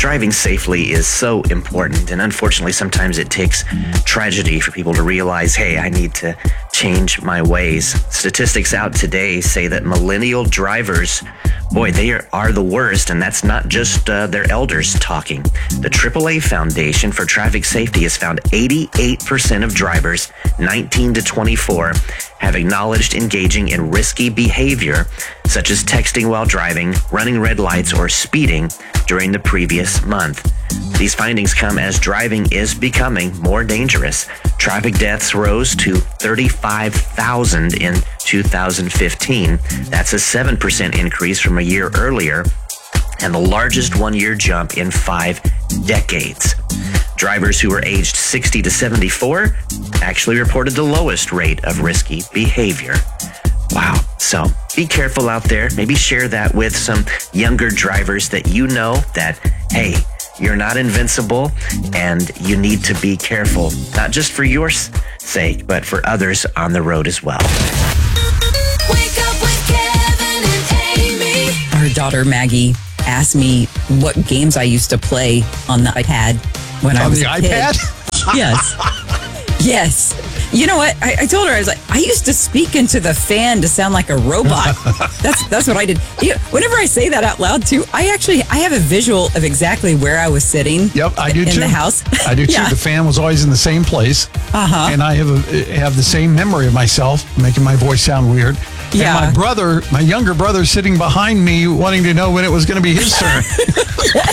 driving safely is so important, and unfortunately, sometimes it takes tragedy for people to realize, hey, I need to change my ways. Statistics out today say that millennial drivers, boy, they are the worst, and that's not just their elders talking. The AAA Foundation for Traffic Safety has found 88% of drivers 19 to 24 have acknowledged engaging in risky behavior, such as texting while driving, running red lights, or speeding during the previous month. These findings come as driving is becoming more dangerous. Traffic deaths rose to 35,000 in 2015. That's a 7% increase from a year earlier, and the largest one-year jump in 5 decades. Drivers who were aged 60 to 74 actually reported the lowest rate of risky behavior. Wow. So be careful out there. Maybe share that with some younger drivers that you know that, hey, you're not invincible and you need to be careful, not just for your sake, but for others on the road as well. Wake up with Kevin and Amy. Our daughter Maggie asked me what games I used to play on the iPad when I was a kid. On the iPad? Yes. You know what? I told her, I was like, I used to speak into the fan to sound like a robot. That's what I did. Whenever I say that out loud too, I have a visual of exactly where I was sitting. Yep, I do too. In the house. I do too. Yeah. The fan was always in the same place. Uh-huh. And I have the same memory of myself, making my voice sound weird. Yeah. And my younger brother, sitting behind me, wanting to know when it was going to be his turn.